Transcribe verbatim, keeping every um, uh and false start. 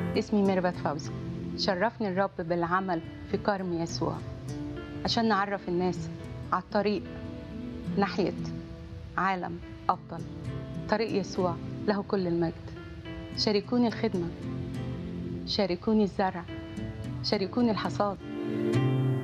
اسمي ميرفت فوزي. شرفني الرب بالعمل في كرم يسوع عشان نعرف الناس على الطريق ناحية عالم أفضل، طريق يسوع له كل المجد. شاركوني الخدمة، شاركوني الزرع، شاركوني الحصاد.